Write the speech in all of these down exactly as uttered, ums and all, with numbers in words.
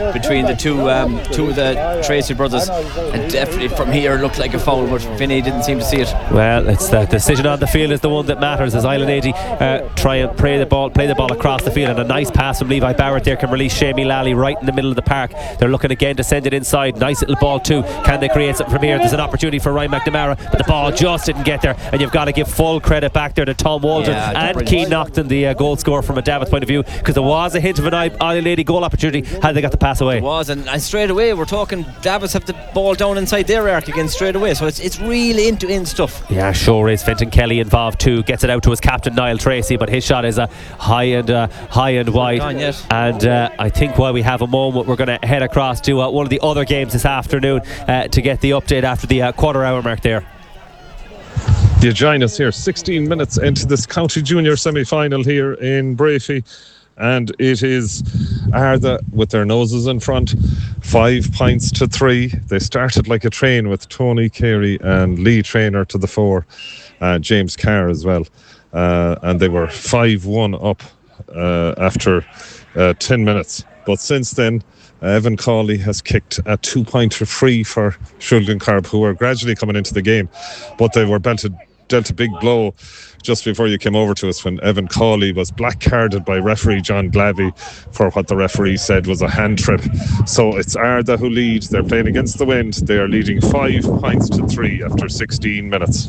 between the two um, two of the Tracy brothers, and definitely from here it looked like a foul, but Finney didn't seem to see it. Well, it's the decision on the field is the one that matters, as Island eighty uh, try and play the ball play the ball across the field, and a nice pass from Levi Barrett there can release Shamey Lally right in the middle of the park. They're looking again to send it inside. Nice little ball too. Can they create something from here? There's an opportunity for Ryan McNamara, but the ball just didn't get there, and you've got to give full credit back there to Tom Waldron yeah, and Keane Naughton, the uh, goal scorer, from a Davos point of view, because there was a hint of an Island eighty goal opportunity had they got the pass away. It was, and, and straight away we're talking Davos have the ball down inside their arc again straight away, so it's it's really into in stuff. Yeah, sure is. Fenton Kelly involved too, gets it out to his captain Niall Tracy, but his shot is a uh, high and uh, high and wide. And uh, I think while we have a moment, we're going to head across to uh, one of the other games this afternoon uh, to get the update after the uh, quarter hour mark there. You join us here sixteen minutes into this county junior semi-final here in Brafey, and it is Arda with their noses in front, five points to three. They started like a train with Tony Carey and Lee Traynor to the fore, uh, James Carr as well, uh, and they were five one up uh, after uh, ten minutes. But since then, uh, Evan Cawley has kicked a two-pointer free for Shulgin Carb, who are gradually coming into the game, but they were belted dealt a big blow just before you came over to us when Evan Cawley was black carded by referee John Glavey for what the referee said was a hand trip. So it's Arda who lead. They're playing against the wind. They are leading five points to three after sixteen minutes.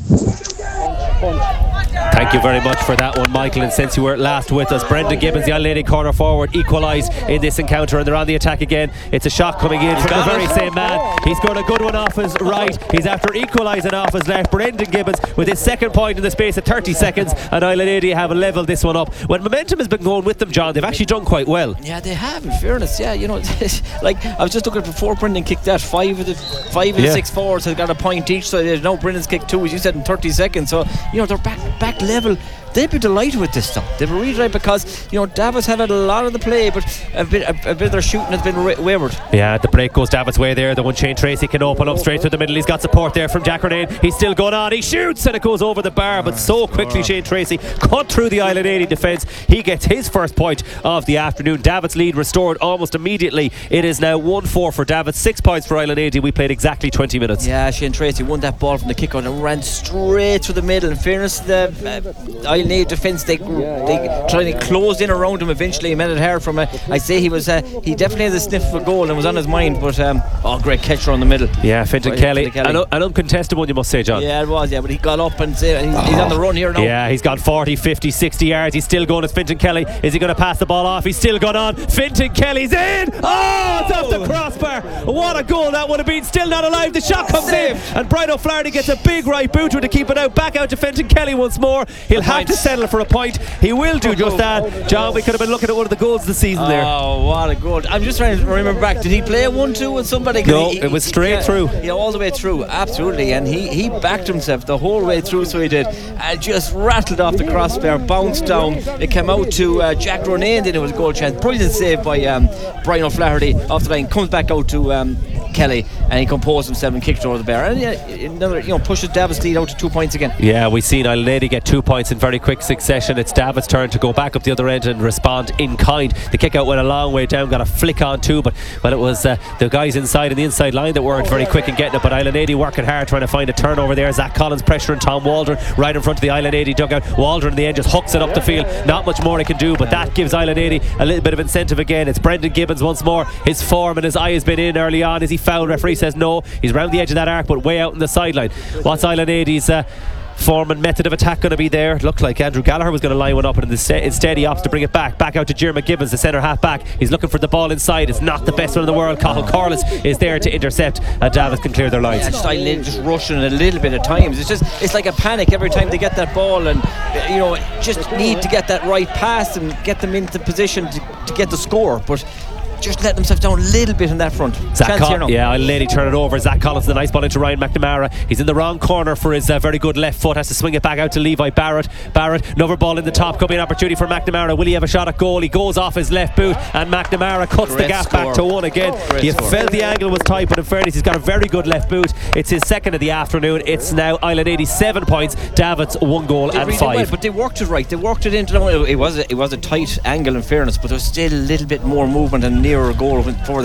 Thank you very much for that one, Michael. And since you were last with us, Brendan Gibbons, the Island eighty corner forward, equalise in this encounter, and they're on the attack again. It's a shot coming in from the very same man. He's got a good one off his right. He's after equalising off his left. Brendan Gibbons with his second point in the space of thirty seconds, and Island eighty have levelled this one up. When momentum has been going with them, John, they've actually done quite well. Yeah, they have, in fairness. Yeah, you know, like I was just looking before Brendan kicked that, five of the five of the yeah. six forwards have got a point each. So now Brendan's kicked two, as you said, in thirty seconds. So you know they're back back level. They'd be delighted with this stuff. They'd be really delighted because you know Davos have had a lot of the play, but a bit a, a bit of their shooting has been ra- wayward. Yeah, the break goes Davos' way there. The one Shane Tracy can open up straight through the middle. He's got support there from Jack Renane. He's still going on. He shoots and it goes over the bar, but so quickly Shane Tracy cut through the Island eighty defence. He gets his first point of the afternoon. Davos' lead restored almost immediately. It is now one four for Davos, six points for Island eighty. We played exactly twenty minutes. Yeah, Shane Tracy won that ball from the kick out and ran straight through the middle. In fairness, the uh, Island eighty defence, they they tried to close in around him eventually. He made it hard from a, I say he was uh, he definitely had a sniff of a goal and was on his mind, but um, oh, great catcher on the middle. Yeah, Fenton right, Kelly, Kelly. An, an uncontested one, you must say, John. Yeah, it was, yeah, but he got up and uh, he's, oh. he's on the run here now. Yeah, he's got forty, fifty, sixty yards. He's still going as Fenton Kelly. Is he going to pass the ball off? He's still gone on. Fenton Kelly's in. Oh, it's off the crossbar. What a goal that would have been. Still not alive. The shot comes in and Brian O'Flaherty gets a big right boot to keep it out. Back out to Fenton Kelly once more. He'll have to settle for a point. He will do just that. John, we could have been looking at one of the goals of the season oh, there. Oh, what a goal. I'm just trying to remember back. Did he play a one two with somebody? No, he, it was straight yeah, through. Yeah, all the way through. Absolutely. And he, he backed himself the whole way through, so he did. And just rattled off the crossbar, bounced down. It came out to uh, Jack Ronayne, then it was a goal chance. Brilliant save by um, Brian O'Flaherty off the line. Comes back out to um, Kelly, and he composed himself and kicked it over the bar. And yeah, another, you know, pushes Davos' lead out to two points again. Yeah, we've seen Island eighty get two points in very quick succession. It's Davos' turn to go back up the other end and respond in kind. The kick out went a long way down, got a flick on too, but well, it was uh, the guys inside in the inside line that weren't very quick in getting it. But Island eighty working hard trying to find a turnover there. Zach Collins pressuring Tom Waldron right in front of the Island eighty dugout. Waldron in the end just hooks it up the field. Not much more he can do, but that gives Island eighty a little bit of incentive again. It's Brendan Gibbons once more. His form and his eye has been in early on. Is he fouled? Referee says no. He's round the edge of that arc, but way out in the sideline. What's Island eighty's uh, form and method of attack going to be there? It looked like Andrew Gallagher was going to line one up, and instead he opts to bring it back back out to Jeremy Gibbons, the centre half back. He's looking for the ball inside. It's not the best one in the world. Cathal Corliss is there to intercept, and Davos can clear their lines. Yeah, just, just rushing a little bit at times. It's just it's like a panic every time they get that ball, and you know just need to get that right pass and get them into position to, to get the score, but just let themselves down a little bit in that front. Zach Collins, yeah, I'll let him turn it over. Zach Collins, the nice ball into Ryan McNamara. He's in the wrong corner for his uh, very good left foot. Has to swing it back out to Levi Barrett. Barrett, another ball in the top. Could be an opportunity for McNamara. Will he have a shot at goal? He goes off his left boot, and McNamara cuts Great the gap score. back to one again. Great he score. felt the angle was tight, but in fairness, he's got a very good left boot. It's his second of the afternoon. It's now Island eighty-seven points. Davos one goal they and really five. Well, but they worked it right. They worked it into the. It was a, it was a tight angle in fairness, but there was still a little bit more movement and nearer a goal for